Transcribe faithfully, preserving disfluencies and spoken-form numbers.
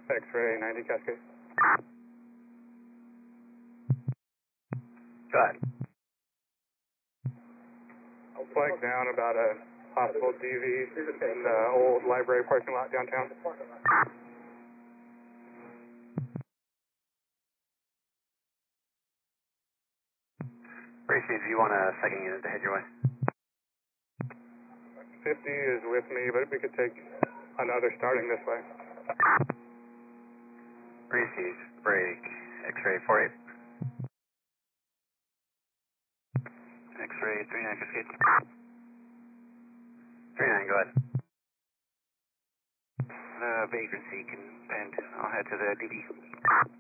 X-ray ninety Cascade. Go ahead. Flag down about a possible D V in the old library parking lot downtown. Appreciate. Do you want a second unit to head your way? fifty is with me, but we could take another starting this way. Appreciate. Break. X-ray four eight. X-ray three nine Cascade. three nine, go ahead. The vagrancy can bend. I'll head to the D D.